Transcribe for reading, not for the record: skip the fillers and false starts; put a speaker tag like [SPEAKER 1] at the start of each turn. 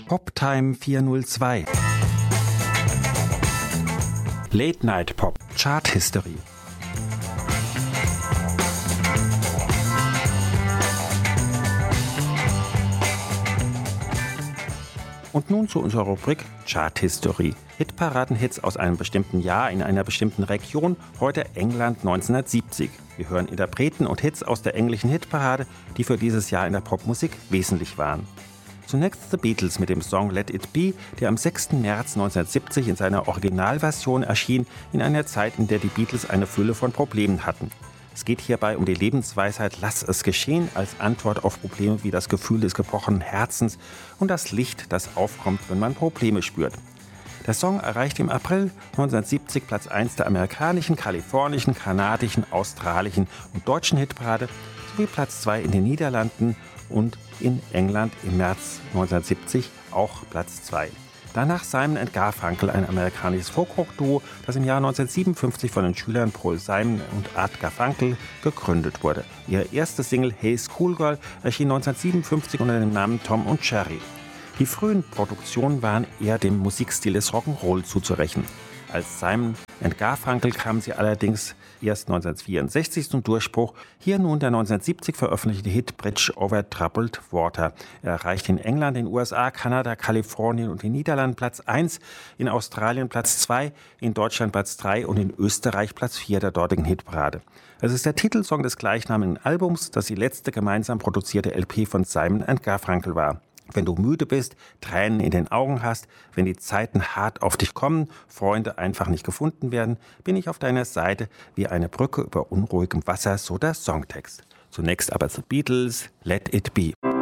[SPEAKER 1] Poptime 402. Late Night Pop Chart History. Und nun zu unserer Rubrik Chart History. Hitparaden-Hits aus einem bestimmten Jahr in einer bestimmten Region, heute England 1970. Wir hören Interpreten und Hits aus der englischen Hitparade, die für dieses Jahr in der Popmusik wesentlich waren. Zunächst The Beatles mit dem Song Let It Be, der am 6. März 1970 in seiner Originalversion erschien, in einer Zeit, in der die Beatles eine Fülle von Problemen hatten. Es geht hierbei um die Lebensweisheit Lass es geschehen als Antwort auf Probleme wie das Gefühl des gebrochenen Herzens und das Licht, das aufkommt, wenn man Probleme spürt. Der Song erreichte im April 1970 Platz 1 der amerikanischen, kalifornischen, kanadischen, australischen und deutschen Hitparade sowie Platz 2 in den Niederlanden und in England im März 1970 auch Platz 2. Danach Simon & Garfunkel, ein amerikanisches Folkrock-Duo, das im Jahr 1957 von den Schülern Paul Simon und Art Garfunkel gegründet wurde. Ihre erste Single Hey Schoolgirl erschien 1957 unter dem Namen Tom und Jerry. Die frühen Produktionen waren eher dem Musikstil des Rock'n'Roll zuzurechnen. Als Simon & Garfunkel kamen sie allerdings erst 1964 zum Durchbruch. Hier nun der 1970 veröffentlichte Hit Bridge over Troubled Water. Er erreichte in England, den USA, Kanada, Kalifornien und den Niederlanden Platz 1, in Australien Platz 2, in Deutschland Platz 3 und in Österreich Platz 4 der dortigen Hitparade. Es ist der Titelsong des gleichnamigen Albums, das die letzte gemeinsam produzierte LP von Simon & Garfunkel war. Wenn du müde bist, Tränen in den Augen hast, wenn die Zeiten hart auf dich kommen, Freunde einfach nicht gefunden werden, bin ich auf deiner Seite wie eine Brücke über unruhigem Wasser, so der Songtext. Zunächst aber The Beatles, Let It Be.